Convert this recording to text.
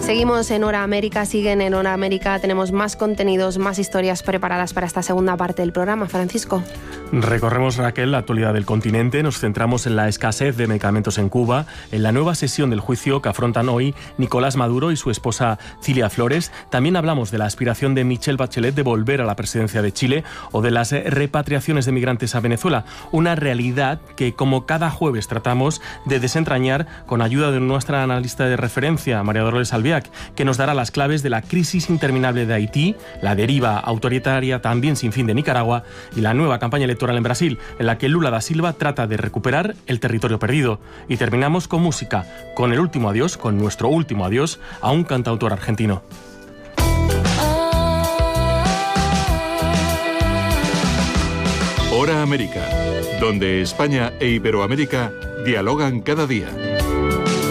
Seguimos en Hora América, siguen en Hora América, tenemos más contenidos, más historias preparadas para esta segunda parte del programa. Francisco. Recorremos, Raquel, la actualidad del continente, nos centramos en la escasez de medicamentos en Cuba, en la nueva sesión del juicio que afrontan hoy Nicolás Maduro y su esposa Cilia Flores. También hablamos de la aspiración de Michelle Bachelet de volver a la presidencia de Chile o de las repatriaciones de migrantes a Venezuela, una realidad que, como cada jueves, tratamos de desentrañar con ayuda de nuestra analista de referencia, María Dolores Albiac, que nos dará las claves de la crisis interminable de Haití, la deriva autoritaria también sin fin de Nicaragua y la nueva campaña electoral en Brasil, en la que Lula da Silva trata de recuperar el territorio perdido. Y terminamos con música, con el último adiós, con nuestro último adiós a un cantautor argentino. Hora América, donde España e Iberoamérica dialogan cada día.